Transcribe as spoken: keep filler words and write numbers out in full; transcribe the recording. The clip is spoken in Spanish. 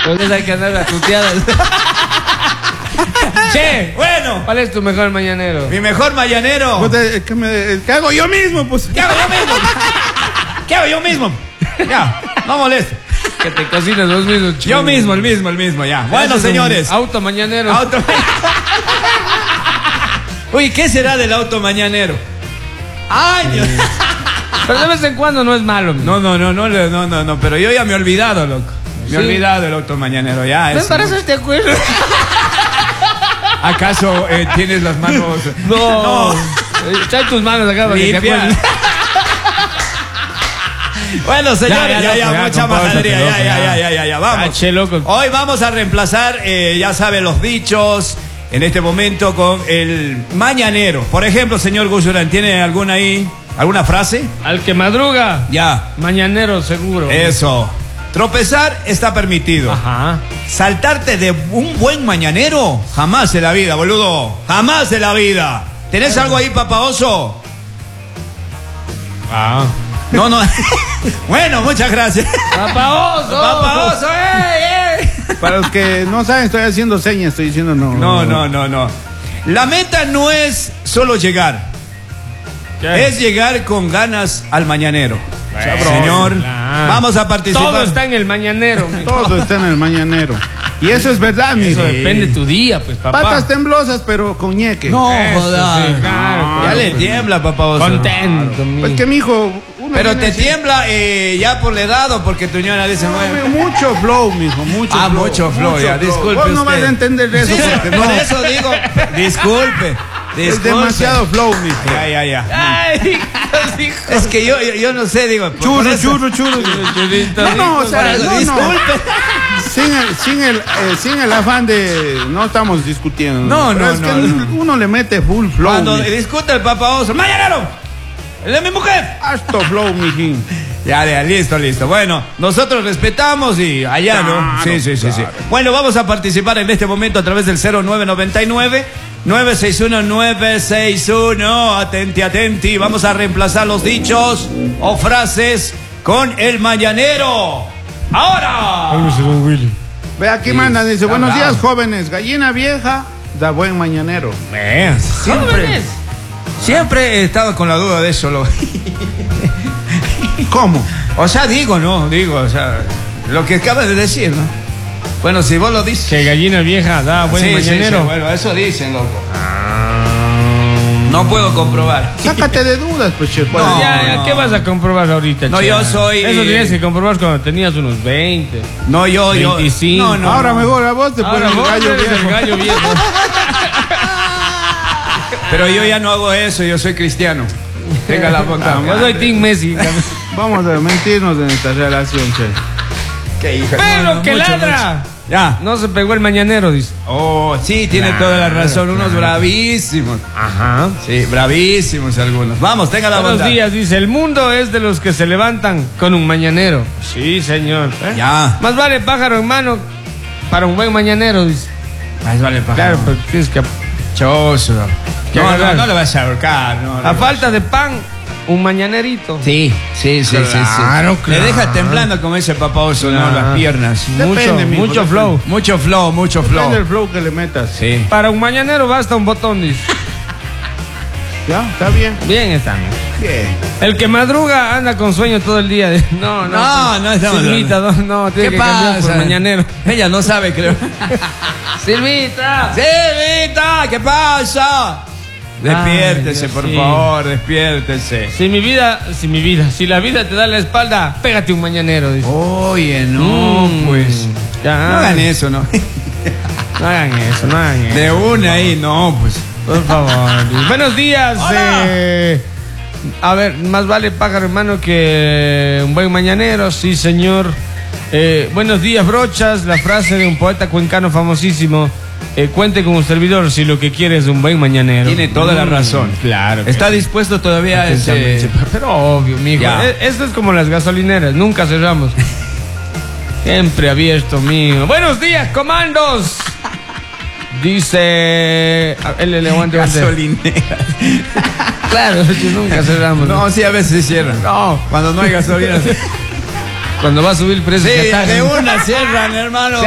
Entonces hay que andar a tuteadas. Che, Bueno, ¿cuál es tu mejor mañanero? mi mejor mañanero. Puta, ¿Qué, me, ¿Qué hago yo mismo? Pues. ¿Qué hago yo mismo? ¿Qué hago yo mismo? Ya, no moleste. Que te cocinas vos mismo, chico. Yo mismo, el mismo, el mismo, ya. Bueno, señores. Auto mañanero. Auto. Uy, ¿qué será del auto mañanero? Ay, Dios. Pero de vez en cuando no es malo. No, no, no, no, no, no, no, pero yo ya me he olvidado, loco. Me he Sí. olvidado del auto mañanero, ya. Me es- parece este acuerdo. ¿Acaso eh, tienes las manos? No. Eh, Trae tus manos acá para que te Limpia. acuerdes. Bueno, señores, ya, Ya, ya, ya, loco, ya, mucha compórtate, majadería, loco, ya, ya, ya. ya, ya, ya, ya, vamos. Ah, che, loco. Hoy vamos a reemplazar, eh, ya saben, los dichos en este momento con el mañanero. Por ejemplo, señor Guzurán, ¿tiene alguna ahí, alguna frase? Al que madruga, Ya, mañanero seguro. eso. Tropezar está permitido. Ajá. Saltarte de un buen mañanero, jamás en la vida, boludo. Jamás en la vida. ¿Tenés algo ahí, Papa Oso? Ah. No, no. Bueno, muchas gracias. Papa Oso. Papa Oso, ey, ey. Para los que no saben, estoy haciendo señas, estoy diciendo no. No, no, no, no. La meta no es solo llegar, ¿Qué? es llegar con ganas al mañanero. Bueno, Señor, claro. vamos a participar. Todo está en el mañanero. mijo. Todo está en el mañanero. Y eso es verdad, Eso mijo. depende de tu día, pues, papá. Patas temblosas, pero con ñeque. No, Eso, jodas. sí, claro, Ya claro, le pues. tiembla, Papa Oso. Contento, mijo. Pues que, mijo, uno Pero viene te así- tiembla eh, ya por la edad o porque tu ñona dice No, mueve. mucho flow, mijo, mucho Ah, flow. mucho flow, ya, disculpe Vos no usted. vas a entender eso Sí, porque por no. eso digo, disculpe. Es disculpe. demasiado flow, mijo. Ya, ya, ya. Ay, hijos. Es que yo, yo, yo no sé, digo. por- por Churro, eso- churro, churro. Churrito, No, no, o sea, por eso, no, no. disculpe. Sin el, sin, el, eh, sin el afán de. No estamos discutiendo. No, Pero no, es no, que no. uno le mete full flow. Cuando mijo. discute el Papa Oso, ¡mañanero! ¡El de mi mujer! Harto flow, mijín. Ya, ya, listo, listo. Bueno, nosotros respetamos y allá, ¿no? Claro, Sí, sí, sí, sí. claro. Bueno, vamos a participar en este momento a través del cero nueve nueve nueve, nueve seis uno, nueve seis uno. Atenti, atenti. Vamos a reemplazar los dichos o frases con el mañanero. ¡Ahora! Ve, aquí Sí, mandan, dice, está buenos bravo. días, jóvenes. Gallina vieja da buen mañanero. Eh, siempre, Jóvenes. siempre he estado con la duda de eso. Lo... ¿Cómo? O sea, digo, ¿no? Digo, o sea, lo que acabas de decir, ¿no? Bueno, si vos lo dices. Que gallina vieja da buen Sí, sí, mañanero. sí, bueno, eso dicen, loco. No puedo comprobar. Sácate de dudas, pues, che. pues. No. Ya, ya, ¿qué vas a comprobar ahorita, No, che? yo soy- Eso tienes que comprobar cuando tenías unos veinte. No, yo, yo. veinticinco. No, no. Ahora no. mejor a vos te Ahora pones el vos gallo eres el viejo. gallo viejo. Pero yo ya no hago eso, yo soy cristiano. Tenga la boca. Yo soy Team Messi. Vamos a mentirnos en esta relación, che. Qué hija. Pero No, no, que mucho, ladra. mucho. Ya. No se pegó el mañanero, dice. Oh, sí, tiene Claro, toda la razón. Unos claro. bravísimos. Ajá. Sí, bravísimos algunos. Vamos, tenga la Buenos bondad. días, dice. El mundo es de los que se levantan con un mañanero. Sí, señor. ¿eh? Ya. Más vale pájaro en mano para un buen mañanero, dice. Más vale pájaro. Claro, pero tienes que. Choso. Que No, no, agarrar. no le vas a ahorcar. No, no. A falta de pan, un mañanerito. Sí, sí, sí, sí, sí. Claro, Le claro. deja temblando como ese Papa Oso, ¿no? Claro. Las piernas. Mucho, Depende, mijo, mucho depende. flow. Mucho flow, mucho flow. Depende del flow que le metas. Sí. Para un mañanero basta un botón, dice. ¿Ya? ¿Está bien? Bien está, ¿no? Bien. El que madruga anda con sueño todo el día. No, no. No, no estamos Silvita, no, no, tiene ¿Qué que cambiar por pasa? mañanero. Ella no sabe, creo. Silvita. ¡Silvita! ¿Qué pasa? Despiértese, Ay, por sí. favor, despiértese. Si mi vida, si mi vida, si la vida te da la espalda, pégate un mañanero, dice. Oye, no, Mm, pues. ya. No hagan eso, ¿no? No hagan eso, no hagan eso. De una ahí, no, pues. Por favor. Buenos días. eh, a ver, más vale pájaro hermano que un buen mañanero, sí señor. Eh, buenos días, brochas. La frase de un poeta cuencano famosísimo. Eh, cuente con un servidor si lo que quiere es un buen mañanero. Tiene toda la Mm, razón. Claro. que ¿Está sí. dispuesto todavía a ese... Atentamente, Pero obvio, mijo. Ya. Eh, Esto es como las gasolineras, nunca cerramos. Siempre abierto, mijo. Buenos días, comandos. Dice. a- Él le levanta gasolinera? Claro, si nunca cerramos. No, sí, a veces se cierran. No. Cuando no hay gasolina. Cuando va a subir el precio. Sí, se atajan. de una cierran, hermano.